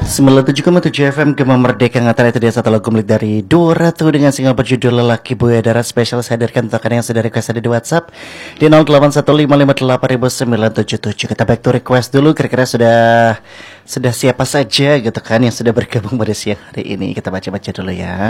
97,7 FM Gema Merdeka Ngataran. Itu dia satu lagu milik dari Dora tuh dengan single berjudul Lelaki Buaya Darat. Spesial saya hadirkan untuk kalian yang sudah request ada di WhatsApp di 0815588977. Kita back to request dulu. Kira-kira sudah siapa saja gitu kan yang sudah bergabung pada siang hari ini. Kita baca-baca dulu ya.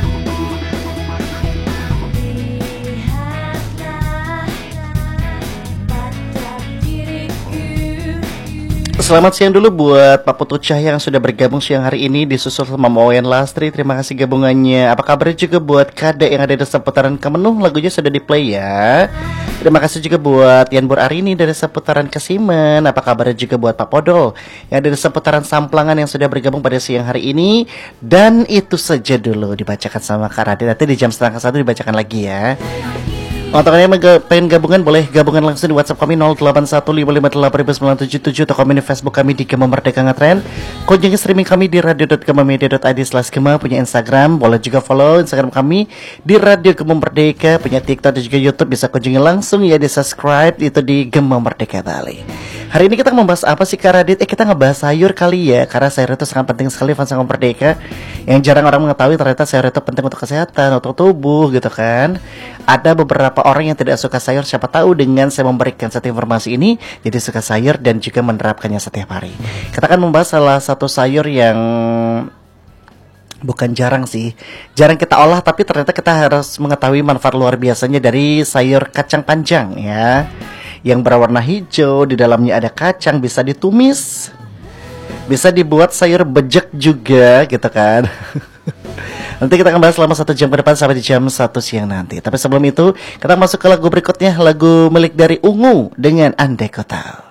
Selamat siang dulu buat Pak Putu Cahya yang sudah bergabung siang hari ini, disusul sama Mawayan Lastri. Terima kasih gabungannya. Apa kabar juga buat Kade yang ada di seputaran Kemenuh, lagunya sudah di play ya. Terima kasih juga buat Yanbur Arini dari seputaran Kesimen. Apa kabar juga buat Pak Podol yang ada di seputaran Samplangan yang sudah bergabung pada siang hari ini. Dan itu saja dulu dibacakan sama Kak Radit. Nanti di jam 12:30 dibacakan lagi ya. Untuk kalian yang pengen gabungan, boleh gabungan langsung di WhatsApp kami 0815588977 atau komen di Facebook kami di Gema Merdeka Ngetren. Kunjungi streaming kami di radio.gemamedia.id/gema. Punya Instagram, boleh juga follow Instagram kami di Radio Gema Merdeka. Punya TikTok dan juga YouTube, bisa kunjungi langsung ya, di subscribe itu di Gema Merdeka Bali. Hari ini kita membahas apa sih Kak Radit? Kita ngebahas sayur kali ya, karena sayur itu sangat penting sekali fans Gema Merdeka. Yang jarang orang mengetahui ternyata sayur itu penting untuk kesehatan, untuk tubuh gitu kan. Ada beberapa orang yang tidak suka sayur, siapa tahu dengan saya memberikan satu informasi ini jadi suka sayur dan juga menerapkannya setiap hari. Kita akan membahas salah satu sayur yang bukan jarang sih, jarang kita olah, tapi ternyata kita harus mengetahui manfaat luar biasanya dari sayur kacang panjang ya, yang berwarna hijau. Di dalamnya ada kacang, bisa ditumis, bisa dibuat sayur bejek juga gitu kan. Nanti kita akan bahas selama 1 jam ke depan sampai di jam 1 siang nanti. Tapi sebelum itu kita masuk ke lagu berikutnya, lagu milik dari Ungu dengan Andai Kau Tahu.